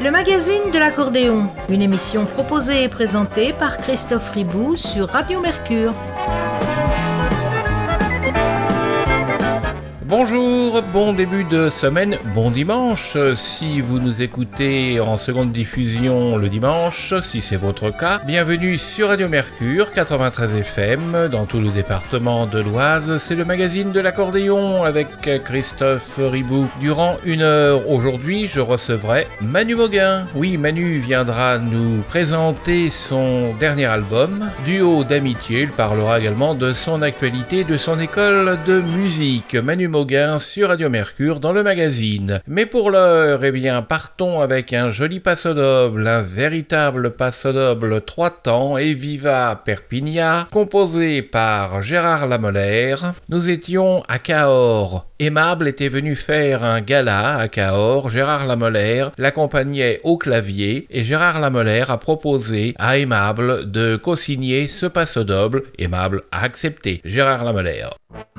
Le magazine de l'accordéon, une émission proposée et présentée par Christophe Riboud sur Radio Mercure. Bonjour, bon début de semaine, bon dimanche si vous nous écoutez en seconde diffusion le dimanche, si c'est votre cas. Bienvenue sur Radio Mercure 93 FM dans tout le département de l'Oise. C'est le magazine de l'accordéon avec Christophe Riboud. Durant une heure aujourd'hui, je recevrai Manu Mauguin. Oui, Manu viendra nous présenter son dernier album. Duo d'amitié, il parlera également de son actualité, de son école de musique. Manu Mauguin sur Radio Mercure dans le magazine. Mais pour l'heure, partons avec un joli passo-doble, un véritable passo-doble 3 temps et viva Perpignan, composé par Gérard Lamollaire. Nous étions à Cahors. Aimable était venu faire un gala à Cahors. Gérard Lamollaire l'accompagnait au clavier et Gérard Lamollaire a proposé à Aimable de co-signer ce passo-doble. Aimable a accepté. Gérard Lamollaire.